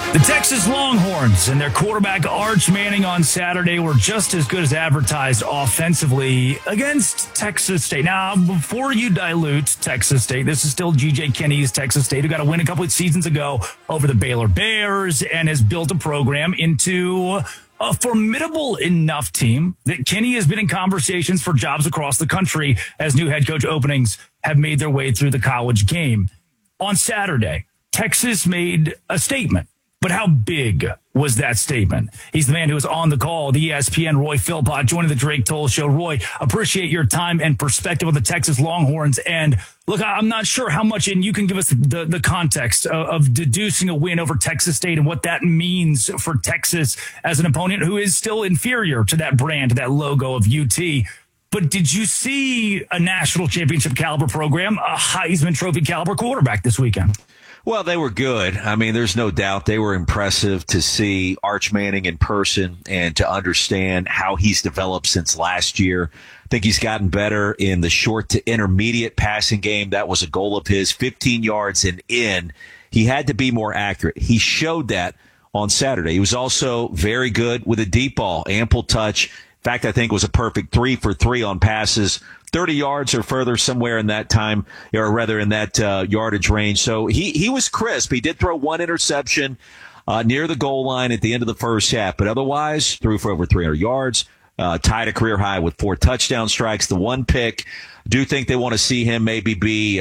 The Texas Longhorns and their quarterback Arch Manning on Saturday were just as good as advertised offensively against Texas State. Now, before you dilute Texas State, this is still G.J. Kinney's Texas State, who got a win a couple of seasons ago over the Baylor Bears and has built a program into a formidable enough team that Kinney has been in conversations for jobs across the country as new head coach openings have made their way through the college game. On Saturday, Texas made a statement. But how big was that statement? He's the man who was on the call, the ESPN Roy Philpott, joining the Drake Toll Show. Roy, appreciate your time and perspective on the Texas Longhorns. And look, I'm not sure how much, and you can give us the context of deducing a win over Texas State and what that means for Texas as an opponent who is still inferior to that brand, to that logo of UT. But did you see a national championship caliber program, a Heisman Trophy caliber quarterback this weekend? Well, they were good. I mean, there's no doubt they were impressive to see Arch Manning in person and to understand how he's developed since last year. I think he's gotten better in the short to intermediate passing game. That was a goal of his, 15 yards and in. He had to be more accurate. He showed that on Saturday. He was also very good with a deep ball, ample touch. In fact, I think it was a perfect 3 for 3 on passes, 30 yards or further, somewhere in that time, or rather in that yardage range. So he was crisp. He did throw one interception near the goal line at the end of the first half, but otherwise threw for over 300 yards, tied a career high with 4 touchdown strikes, the 1 pick. I do think they want to see him maybe be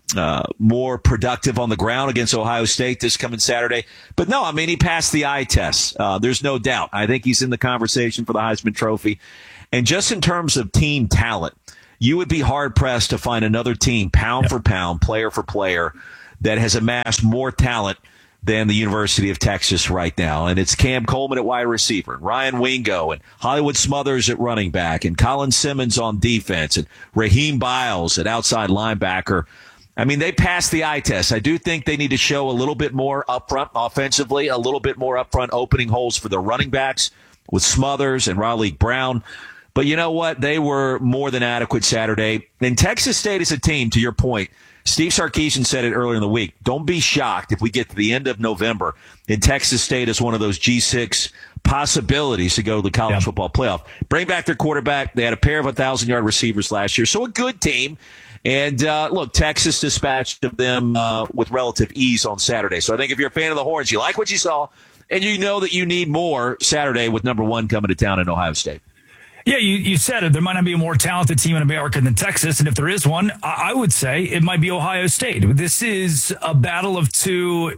more productive on the ground against Ohio State this coming Saturday. But no, I mean, he passed the eye test. There's no doubt. I think he's in the conversation for the Heisman Trophy. And just in terms of team talent, you would be hard-pressed to find another team, pound for pound, player for player, that has amassed more talent than the University of Texas right now. And it's Cam Coleman at wide receiver, and Ryan Wingo, and Hollywood Smothers at running back, and Colin Simmons on defense, and Raheem Biles at outside linebacker. I mean, they passed the eye test. I do think they need to show a little bit more upfront offensively, a little bit more upfront opening holes for their running backs with Smothers and Raleigh Brown. But you know what? They were more than adequate Saturday. And Texas State is a team, to your point. Steve Sarkisian said it earlier in the week. Don't be shocked if we get to the end of November and Texas State is one of those G6 possibilities to go to the college football playoff. Bring back their quarterback. They had a pair of 1,000-yard receivers last year. So a good team. And look, Texas dispatched of them with relative ease on Saturday. So I think if you're a fan of the Horns, you like what you saw, and you know that you need more Saturday with number 1 coming to town in Ohio State. Yeah, you said it. There might not be a more talented team in America than Texas. And if there is one, I would say it might be Ohio State. This is a battle of two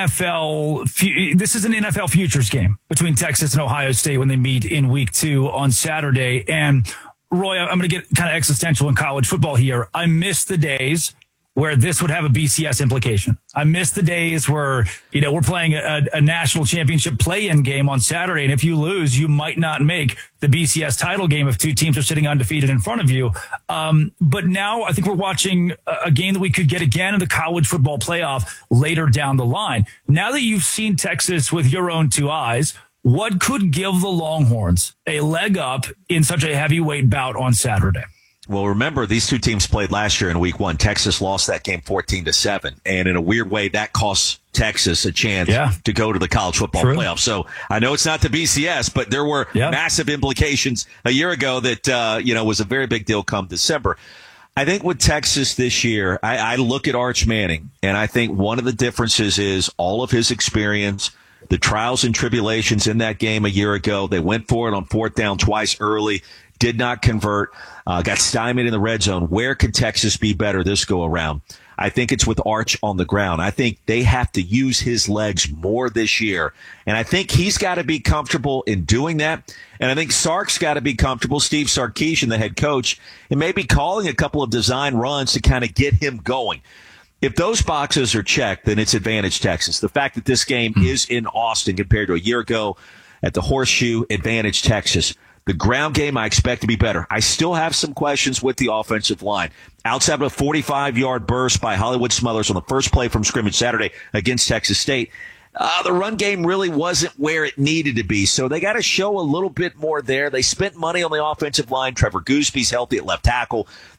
NFL. This is an NFL futures game between Texas and Ohio State when they meet in week 2 on Saturday. And Roy, I'm going to get kind of existential in college football here. I miss the days where this would have a BCS implication. I miss the days where, we're playing a national championship play-in game on Saturday, and if you lose, you might not make the BCS title game if 2 teams are sitting undefeated in front of you. But now I think we're watching a game that we could get again in the college football playoff later down the line. Now that you've seen Texas with your own 2 eyes, what could give the Longhorns a leg up in such a heavyweight bout on Saturday? Well, remember, these 2 teams played last year in week 1. Texas lost that game 14-7. And in a weird way, that cost Texas a chance to go to the college football playoff. So I know it's not the BCS, but there were massive implications a year ago that, was a very big deal come December. I think with Texas this year, I look at Arch Manning, and I think one of the differences is all of his experience, the trials and tribulations in that game a year ago. They went for it on 4th down twice early. Did not convert, got stymied in the red zone. Where could Texas be better this go around? I think it's with Arch on the ground. I think they have to use his legs more this year. And I think he's got to be comfortable in doing that. And I think Sark's got to be comfortable, Steve Sarkisian, the head coach, and maybe calling a couple of design runs to kind of get him going. If those boxes are checked, then it's advantage Texas. The fact that this game is in Austin compared to a year ago at the Horseshoe, advantage Texas. The ground game, I expect to be better. I still have some questions with the offensive line. Outside of a 45-yard burst by Hollywood Smothers on the first play from scrimmage Saturday against Texas State, the run game really wasn't where it needed to be. So they got to show a little bit more there. They spent money on the offensive line. Trevor Goosby's healthy at left tackle.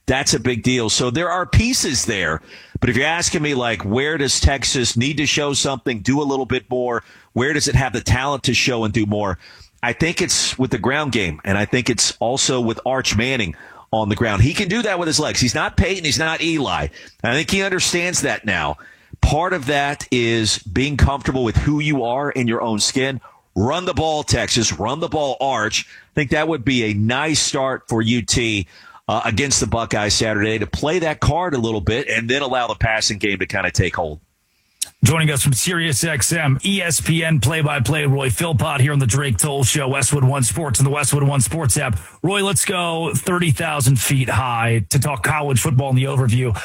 That's a big deal. So there are pieces there. But if you're asking me, like, where does Texas need to show something, do a little bit more? Where does it have the talent to show and do more? I think it's with the ground game, and I think it's also with Arch Manning on the ground. He can do that with his legs. He's not Peyton. He's not Eli. I think he understands that now. Part of that is being comfortable with who you are in your own skin. Run the ball, Texas. Run the ball, Arch. I think that would be a nice start for UT against the Buckeyes Saturday to play that card a little bit and then allow the passing game to kind of take hold. Joining us from SiriusXM, ESPN play-by-play, Roy Philpott here on the Drake Toll Show, Westwood One Sports and the Westwood One Sports app. Roy, let's go 30,000 feet high to talk college football in the overview.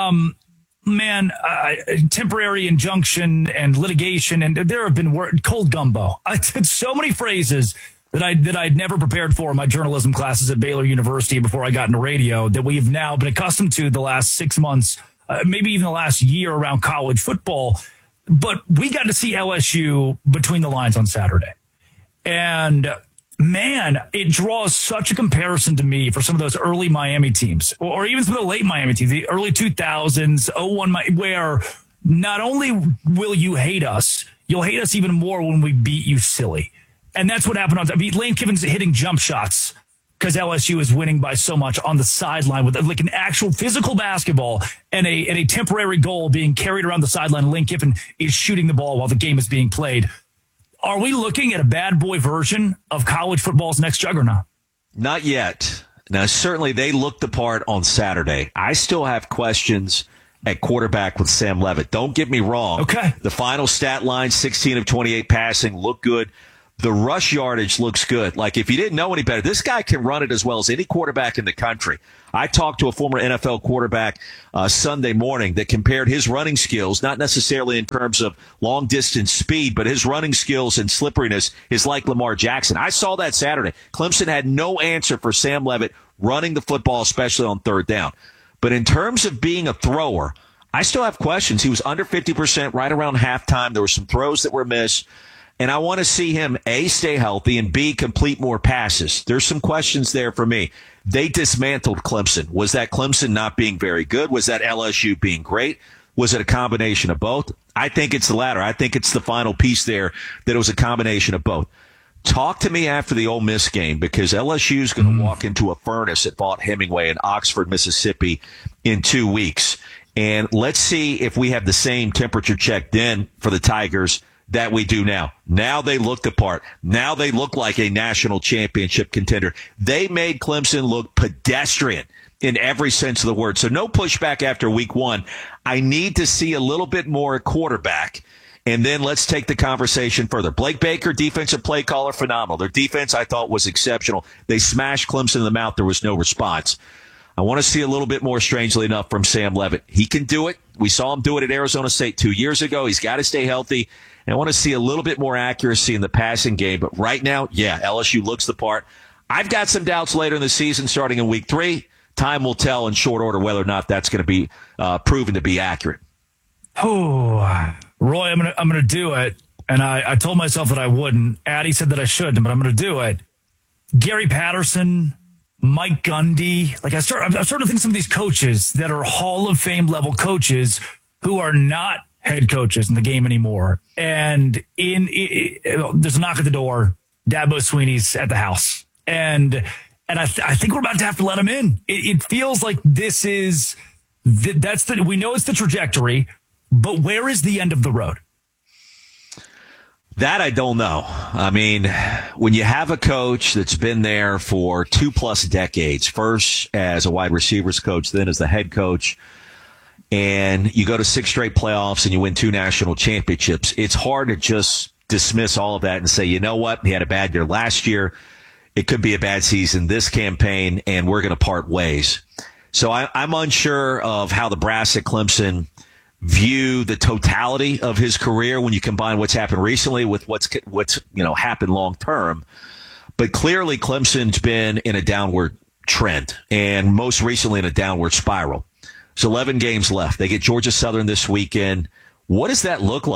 Temporary injunction and litigation, and there have been cold gumbo. It's so many phrases that I'd never prepared for in my journalism classes at Baylor University before I got into radio that we've now been accustomed to the last 6 months, maybe even the last year around college football. But we got to see LSU between the lines on Saturday. And man, it draws such a comparison to me for some of those early Miami teams, or even some of the late Miami teams, the early 2000s, 01, where not only will you hate us, you'll hate us even more when we beat you silly. And that's what happened. Lane Kiffin's hitting jump shots because LSU is winning by so much on the sideline with like an actual physical basketball and a temporary goal being carried around the sideline. Lane Kiffin is shooting the ball while the game is being played. Are we looking at a bad boy version of college football's next juggernaut? Not yet. Now, certainly they looked the part on Saturday. I still have questions at quarterback with Sam Leavitt. Don't get me wrong. Okay. The final stat line, 16 of 28 passing, looked good. The rush yardage looks good. Like, if you didn't know any better, this guy can run it as well as any quarterback in the country. I talked to a former NFL quarterback Sunday morning that compared his running skills, not necessarily in terms of long distance speed, but his running skills and slipperiness is like Lamar Jackson. I saw that Saturday. Clemson had no answer for Sam Leavitt running the football, especially on third down. But in terms of being a thrower, I still have questions. He was under 50% right around halftime. There were some throws that were missed. And I want to see him, A, stay healthy, and B, complete more passes. There's some questions there for me. They dismantled Clemson. Was that Clemson not being very good? Was that LSU being great? Was it a combination of both? I think it's the latter. I think it's the final piece there that it was a combination of both. Talk to me after the Ole Miss game, because LSU is going to walk into a furnace at Vaught Hemingway in Oxford, Mississippi in 2 weeks. And let's see if we have the same temperature check then for the Tigers that we do now. Now they look the part. Now they look like a national championship contender. They made Clemson look pedestrian in every sense of the word. So no pushback after week one. I need to see a little bit more at quarterback. And then let's take the conversation further. Blake Baker, defensive play caller, phenomenal. Their defense, I thought, was exceptional. They smashed Clemson in the mouth. There was no response. I want to see a little bit more, strangely enough, from Sam Leavitt. He can do it. We saw him do it at Arizona State 2 years ago. He's got to stay healthy. And I want to see a little bit more accuracy in the passing game. But right now, yeah, LSU looks the part. I've got some doubts later in the season, starting in week 3. Time will tell in short order whether or not that's going to be proven to be accurate. Oh, Roy, I'm gonna do it. And I told myself that I wouldn't. Addie said that I shouldn't, but I'm going to do it. Gary Patterson, Mike Gundy. Like, I'm starting to think some of these coaches that are Hall of Fame level coaches who are not head coaches in the game anymore. And there's a knock at the door. Dabo Sweeney's at the house. And I think we're about to have to let him in. It feels like this is, we know it's the trajectory, but where is the end of the road? That I don't know. I mean, when you have a coach that's been there for 2+ decades, first as a wide receivers coach, then as the head coach, and you go to 6 straight playoffs and you win 2 national championships, it's hard to just dismiss all of that and say, you know what, he had a bad year last year. It could be a bad season this campaign, and we're going to part ways. So I'm unsure of how the brass at Clemson view the totality of his career when you combine what's happened recently with what's happened long term. But clearly Clemson's been in a downward trend, and most recently in a downward spiral. There's 11 games left. They get Georgia Southern this weekend. What does that look like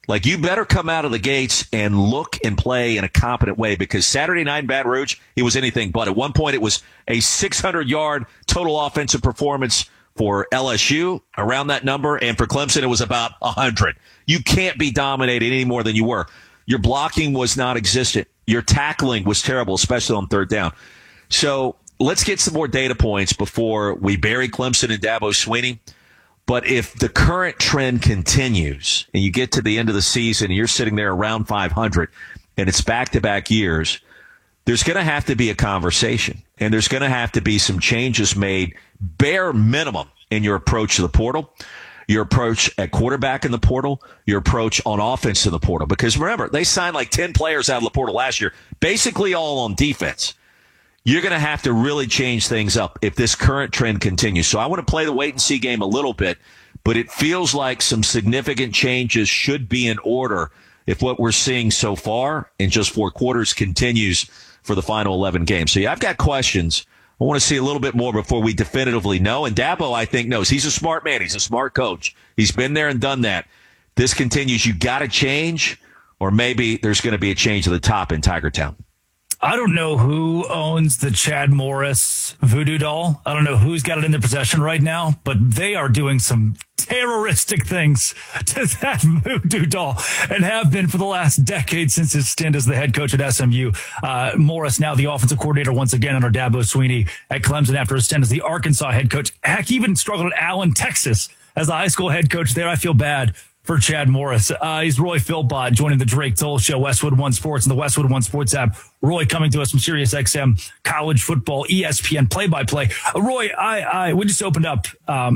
Like, you better come out of the gates and look and play in a competent way, because Saturday night in Baton Rouge, it was anything but. At one point, it was a 600-yard total offensive performance for LSU, around that number, and for Clemson, it was about 100. You can't be dominated any more than you were. Your blocking was non-existent. Your tackling was terrible, especially on third down. So let's get some more data points before we bury Clemson and Dabo Swinney. But if the current trend continues and you get to the end of the season and you're sitting there around 500 and it's back-to-back years, there's going to have to be a conversation, and there's going to have to be some changes made, bare minimum, in your approach to the portal, your approach at quarterback in the portal, your approach on offense in the portal. Because remember, they signed like 10 players out of the portal last year, basically all on defense. You're going to have to really change things up if this current trend continues. So I want to play the wait-and-see game a little bit, but it feels like some significant changes should be in order if what we're seeing so far in just 4 quarters continues for the final 11 games. So, yeah, I've got questions. I want to see a little bit more before we definitively know. And Dabo, I think, knows. He's a smart man. He's a smart coach. He's been there and done that. This continues. You got to change, or maybe there's going to be a change at the top in Tiger Town. I don't know who owns the Chad Morris voodoo doll. I don't know who's got it in their possession right now, but they are doing some terroristic things to that voodoo doll and have been for the last decade since his stint as the head coach at SMU. Morris, now the offensive coordinator once again under Dabo Swinney at Clemson after his stint as the Arkansas head coach. Heck, even struggled at Allen, Texas as the high school head coach there. I feel bad for Chad Morris. He's Roy Philpott joining the Drake Toll Show, Westwood One Sports, and the Westwood One Sports app. Roy coming to us from SiriusXM college football, ESPN play-by-play. Roy, we just opened up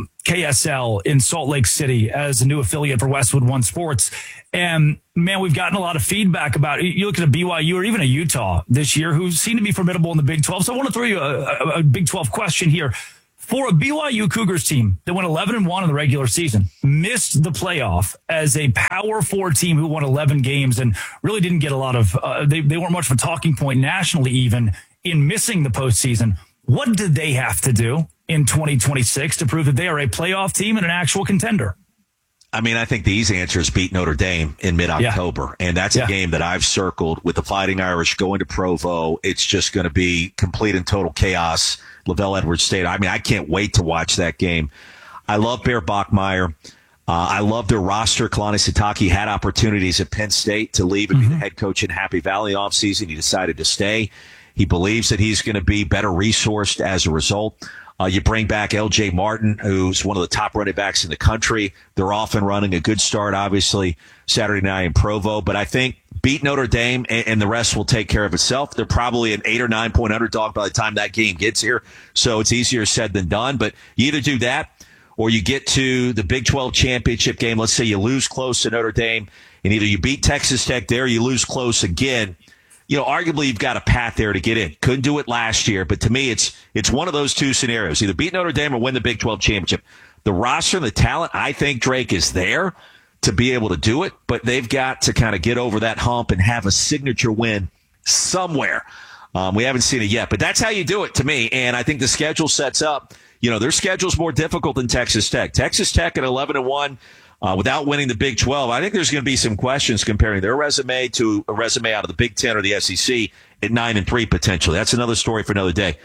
KSL in Salt Lake City as a new affiliate for Westwood One Sports. And, man, we've gotten a lot of feedback about it. You look at a BYU or even a Utah this year who seem to be formidable in the Big 12. So I want to throw you a Big 12 question here. For a BYU Cougars team that went 11-1 in the regular season, missed the playoff as a Power 4 team who won 11 games and really didn't get a lot of they weren't much of a talking point nationally even in missing the postseason. What did they have to do in 2026 to prove that they are a playoff team and an actual contender? I mean, I think the easy answer is beat Notre Dame in mid-October. Yeah. And that's a game that I've circled with the Fighting Irish going to Provo. It's just going to be complete and total chaos. LaVell Edwards State. I mean, I can't wait to watch that game. I love Bear Bachmeier. I love their roster. Kalani Sitake had opportunities at Penn State to leave and be the head coach in Happy Valley offseason. He decided to stay. He believes that he's going to be better resourced as a result. You bring back L.J. Martin, who's one of the top running backs in the country. They're off and running. A good start, obviously, Saturday night in Provo. But I think beat Notre Dame, and the rest will take care of itself. They're probably an 8 or 9 point underdog by the time that game gets here. So it's easier said than done. But you either do that or you get to the Big 12 championship game. Let's say you lose close to Notre Dame, and either you beat Texas Tech there or you lose close again. You know, arguably you've got a path there to get in. Couldn't do it last year, but to me it's one of those two scenarios. Either beat Notre Dame or win the Big 12 championship. The roster and the talent, I think Drake is there to be able to do it, but they've got to kind of get over that hump and have a signature win somewhere. We haven't seen it yet, but that's how you do it to me, and I think the schedule sets up. You know, their schedule's more difficult than Texas Tech. Texas Tech at 11-1. Without winning the Big 12, I think there's going to be some questions comparing their resume to a resume out of the Big 10 or the SEC at 9-3 potentially. That's another story for another day.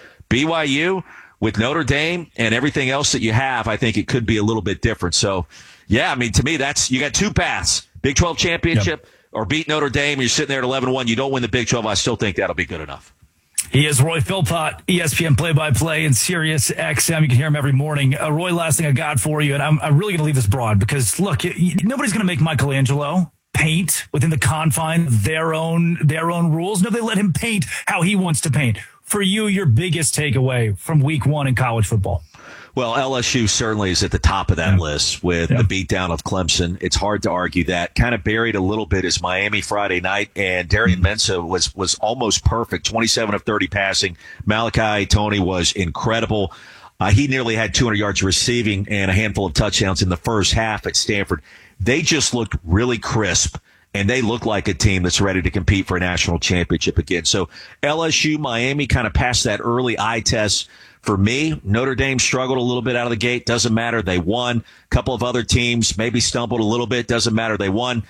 BYU with Notre Dame and everything else that you have, I think it could be a little bit different. So, yeah, I mean, to me, you got two paths: Big 12 championship or beat Notre Dame. You're sitting there at 11-1. You don't win the Big 12. I still think that'll be good enough. He is Roy Philpott, ESPN play-by-play and Sirius XM. You can hear him every morning. Roy, last thing I got for you, and I'm really going to leave this broad because, look, nobody's going to make Michelangelo paint within the confines of their own rules. No, they let him paint how he wants to paint. For you, your biggest takeaway from week 1 in college football? Well, LSU certainly is at the top of that list with the beatdown of Clemson. It's hard to argue that. Kind of buried a little bit is Miami Friday night, and Darian Mensah was almost perfect, 27 of 30 passing. Malachi Tony was incredible. He nearly had 200 yards receiving and a handful of touchdowns in the first half at Stanford. They just looked really crisp, and they look like a team that's ready to compete for a national championship again. So LSU, Miami kind of passed that early eye test. For me, Notre Dame struggled a little bit out of the gate. Doesn't matter. They won. A couple of other teams maybe stumbled a little bit. Doesn't matter. They won.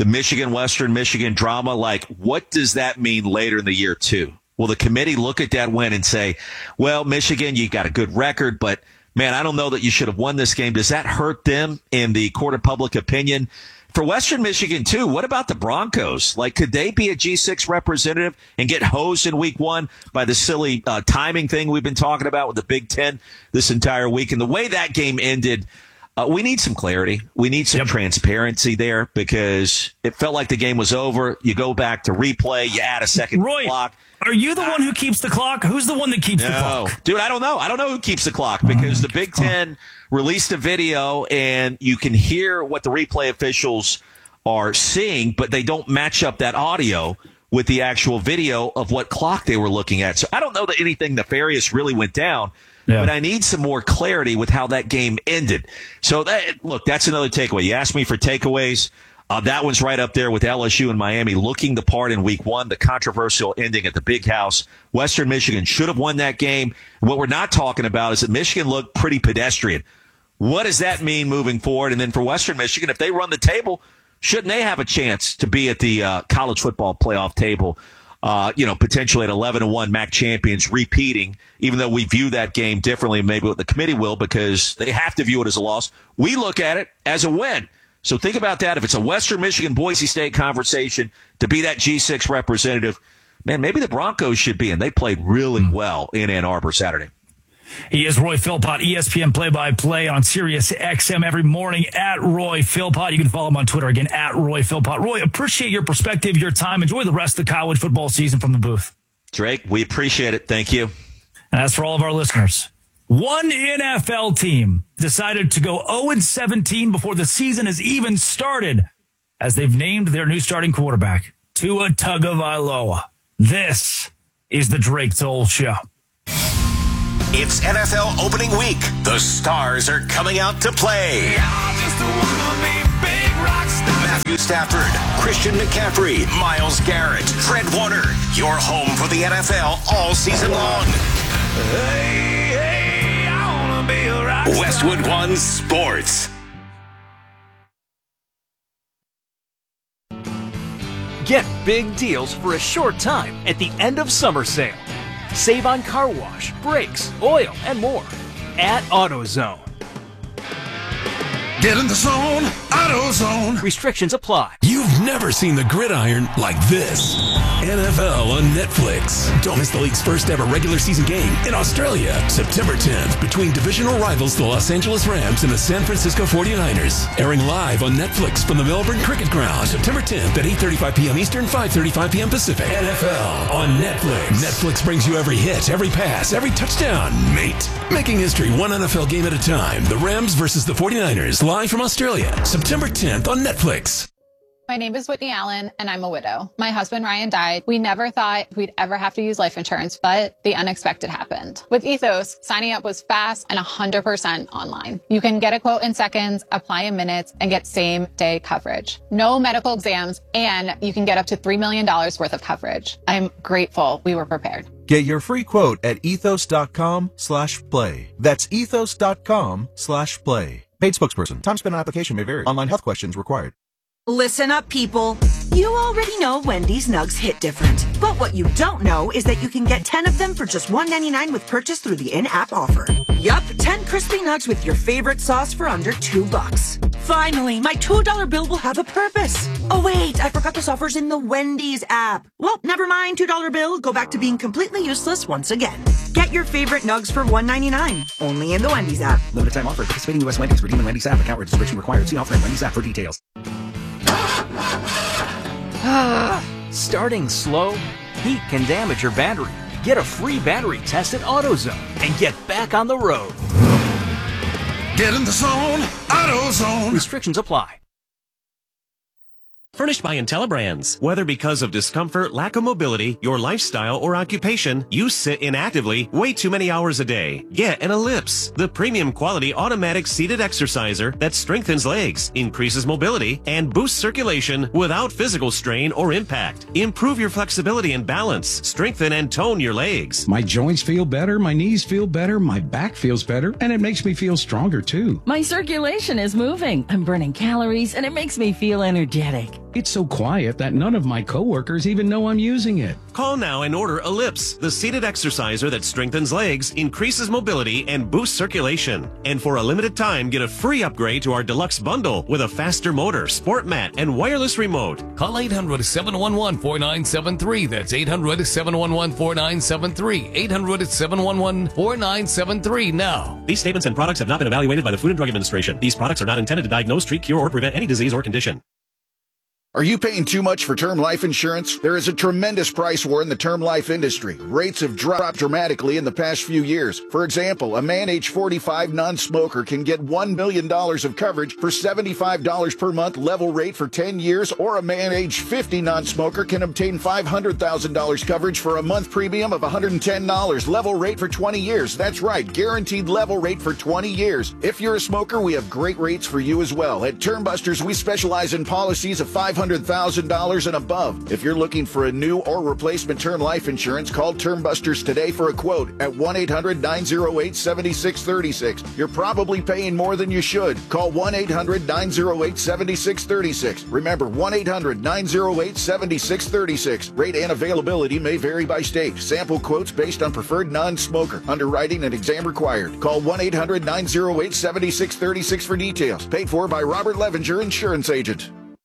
the Michigan-Western Michigan drama, like, what does that mean later in the year, too? Will the committee look at that win and say, well, Michigan, you got a good record, but, man, I don't know that you should have won this game. Does that hurt them in the court of public opinion? For Western Michigan, too, what about the Broncos? Like, could they be a G6 representative and get hosed in week one by the silly timing thing we've been talking about with the Big Ten this entire week? And the way that game ended, we need some clarity. We need some transparency there because it felt like the game was over. You go back to replay, you add a second clock. Are you the one who keeps the clock? Who's the one that keeps the clock? Dude, I don't know. I don't know who keeps the clock because the Big Ten released a video and you can hear what the replay officials are seeing, but they don't match up that audio with the actual video of what clock they were looking at. So I don't know that anything nefarious really went down, but I need some more clarity with how that game ended. So, that's another takeaway. You asked me for takeaways. That one's right up there with LSU and Miami looking the part in week one, the controversial ending at the Big House. Western Michigan should have won that game. What we're not talking about is that Michigan looked pretty pedestrian. What does that mean moving forward? And then for Western Michigan, if they run the table, shouldn't they have a chance to be at the college football playoff table, potentially at 11-1 MAC champions repeating, even though we view that game differently, maybe what the committee will, because they have to view it as a loss. We look at it as a win. So think about that. If it's a Western Michigan Boise State conversation to be that G6 representative, man, maybe the Broncos should be, and they played really well in Ann Arbor Saturday. He is Roy Philpott, ESPN play-by-play on Sirius XM every morning at Roy Philpott. You can follow him on Twitter again at Roy Philpott. Roy, appreciate your perspective, your time. Enjoy the rest of the college football season from the booth. Drake, we appreciate it. Thank you. And as for all of our listeners, one NFL team decided to go 0-17 before the season has even started as they've named their new starting quarterback, Tua Tagovailoa. This is the Drake Toll Show. It's NFL opening week. The stars are coming out to play. Matthew Stafford, Christian McCaffrey, Myles Garrett, Fred Warner. Your home for the NFL all season long. Westwood One Sports. Get big deals for a short time at the end of summer sale. Save on car wash, brakes, oil, and more at AutoZone. Get in the zone, AutoZone. Restrictions apply. You've never seen the gridiron like this. NFL on Netflix. Don't miss the league's first ever regular season game in Australia, September 10th, between divisional rivals the Los Angeles Rams and the San Francisco 49ers. Airing live on Netflix from the Melbourne Cricket Ground, September 10th at 8:35 p.m. Eastern, 5:35 p.m. Pacific. NFL on Netflix. Netflix brings you every hit, every pass, every touchdown, mate. Making history one NFL game at a time. The Rams versus the 49ers, live from Australia, September 10th on Netflix. My name is Whitney Allen, and I'm a widow. My husband, Ryan, died. We never thought we'd ever have to use life insurance, but the unexpected happened. With Ethos, signing up was fast and 100% online. You can get a quote in seconds, apply in minutes, and get same-day coverage. No medical exams, and you can get up to $3 million worth of coverage. I'm grateful we were prepared. Get your free quote at ethos.com/play. That's ethos.com/play. Paid spokesperson. Time spent on application may vary. Online health questions required. Listen up, people. You already know Wendy's Nugs hit different. But what you don't know is that you can get 10 of them for just $1.99 with purchase through the in-app offer. Yup, 10 crispy nugs with your favorite sauce for under $2. Finally, my $2 bill will have a purpose. Oh wait, I forgot this offer's in the Wendy's app. Well, never mind, $2 bill. Go back to being completely useless once again. Get your favorite nugs for $1.99. Only in the Wendy's app. Limited time offer. Participating U.S. Wendy's. Redeem in Wendy's app. Account registration required. See offer in Wendy's app for details. Starting slow? Heat can damage your battery. Get a free battery test at AutoZone and get back on the road. Get in the zone, AutoZone. Restrictions apply. Furnished by IntelliBrands. Whether because of discomfort, lack of mobility, your lifestyle, or occupation, you sit inactively way too many hours a day. Get an Ellipse, the premium quality automatic seated exerciser that strengthens legs, increases mobility, and boosts circulation without physical strain or impact. Improve your flexibility and balance. Strengthen and tone your legs. My joints feel better, my knees feel better, my back feels better, and it makes me feel stronger too. My circulation is moving. I'm burning calories, and it makes me feel energetic. It's so quiet that none of my coworkers even know I'm using it. Call now and order Ellipse, the seated exerciser that strengthens legs, increases mobility, and boosts circulation. And for a limited time, get a free upgrade to our deluxe bundle with a faster motor, sport mat, and wireless remote. Call 800-711-4973. That's 800-711-4973. 800-711-4973 now. These statements and products have not been evaluated by the Food and Drug Administration. These products are not intended to diagnose, treat, cure, or prevent any disease or condition. Are you paying too much for term life insurance? There is a tremendous price war in the term life industry. Rates have dropped dramatically in the past few years. For example, a man age 45 non-smoker can get $1 million of coverage for $75 per month level rate for 10 years, or a man age 50 non-smoker can obtain $500,000 coverage for a month premium of $110 level rate for 20 years. That's right, guaranteed level rate for 20 years. If you're a smoker, we have great rates for you as well. At Term Busters, we specialize in policies of $500,000 and above. If you're looking for a new or replacement term life insurance, call Term Busters today for a quote at 1-800-908-7636. You're probably paying more than you should. Call 1-800-908-7636. Remember, 1-800-908-7636. Rate and availability may vary by state. Sample quotes based on preferred non-smoker. Underwriting and exam required. Call 1-800-908-7636 for details. Paid for by Robert Levenger, Insurance Agent.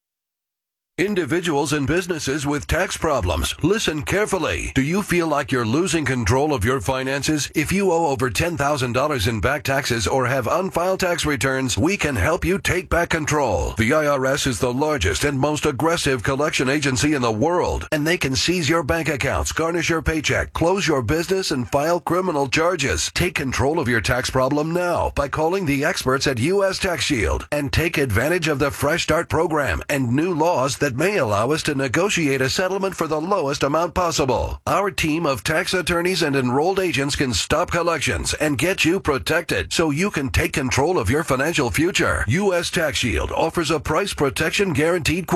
Individuals and businesses with tax problems, listen carefully. Do you feel like you're losing control of your finances? If you owe over $10,000 in back taxes or have unfiled tax returns, we can help you take back control. The IRS is the largest and most aggressive collection agency in the world, and they can seize your bank accounts, garnish your paycheck, close your business, and file criminal charges. Take control of your tax problem now by calling the experts at U.S. Tax Shield and take advantage of the Fresh Start program and new laws that may allow us to negotiate a settlement for the lowest amount possible. Our team of tax attorneys and enrolled agents can stop collections and get you protected so you can take control of your financial future. U.S. Tax Shield offers a price protection guaranteed